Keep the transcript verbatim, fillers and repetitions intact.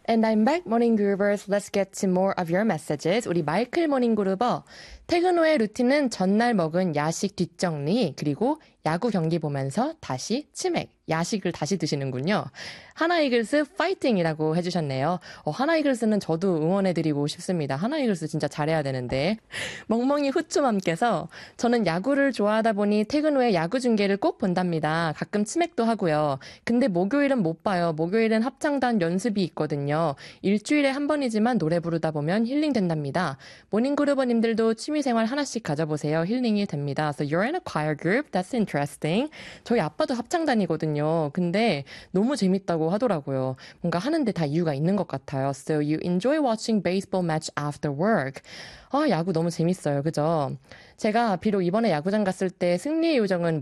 And I'm back, Morning Groovers. Let's get to more of your messages. 우리 마이클 모닝 그루버. 퇴근 후의 루틴은 전날 먹은 야식 뒷정리, 그리고 야구 경기 보면서 다시 치맥, 야식을 다시 드시는군요. 하나이글스 파이팅이라고 해주셨네요. 어, 하나이글스는 저도 응원해드리고 싶습니다. 하나이글스 진짜 잘해야 되는데. 멍멍이 후추맘께서 저는 야구를 좋아하다 보니 퇴근 후에 야구 중계를 꼭 본답니다. 가끔 치맥도 하고요. 근데 목요일은 못 봐요. 목요일은 합창단 연습이 있거든요. 일주일에 한 번이지만 노래 부르다 보면 힐링 된답니다. 모닝그루버님들도 취미생활 하나씩 가져보세요. 힐링이 됩니다. So you're in a choir group? That's interesting. 저희 아빠도 합창단이거든요. 근데 너무 재밌다고 하더라고요. 뭔가 하는데 다 이유가 있는 것 같아요. So you enjoy watching baseball match after work. 아, 야구 너무 재밌어요. 그죠? 제가 비록 이번에 야구장 갔을 때 승리의 요정은